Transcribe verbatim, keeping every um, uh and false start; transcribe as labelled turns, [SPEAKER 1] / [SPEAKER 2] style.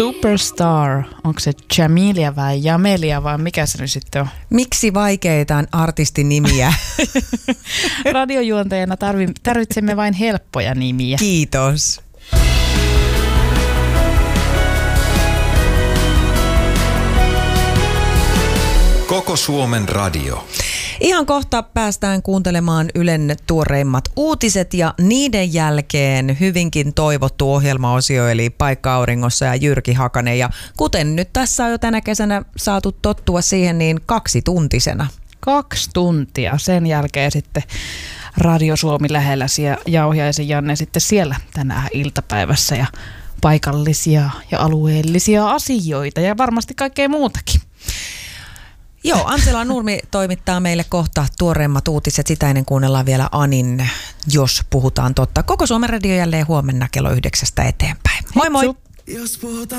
[SPEAKER 1] Superstar. Onko se Jamilia vai Jamelia vai mikä se nyt sitten on?
[SPEAKER 2] Miksi vaikeita artistinimiä?
[SPEAKER 1] Radiojuontajana tarvi- tarvitsemme vain helppoja nimiä.
[SPEAKER 2] Kiitos.
[SPEAKER 3] Koko Suomen radio.
[SPEAKER 2] Ihan kohta päästään kuuntelemaan Ylen tuoreimmat uutiset ja niiden jälkeen hyvinkin toivottu ohjelmaosio eli Paikka auringossa ja Jyrki Hakanen. Ja kuten nyt tässä on jo tänä kesänä saatu tottua siihen, niin kaksituntisena.
[SPEAKER 1] Kaksi tuntia. Sen jälkeen sitten Radio Suomi lähellä ja Jauhiaisen Janne sitten siellä tänään iltapäivässä ja paikallisia ja alueellisia asioita ja varmasti kaikkea muutakin.
[SPEAKER 2] Joo, Ansela Nurmi toimittaa meille kohta tuoreimmat uutiset. Sitä ennen kuunnellaan vielä Anin, jos puhutaan totta. Koko Suomen radio jälleen huomenna kello yhdeksästä eteenpäin. Moi moi!
[SPEAKER 1] Hitsu.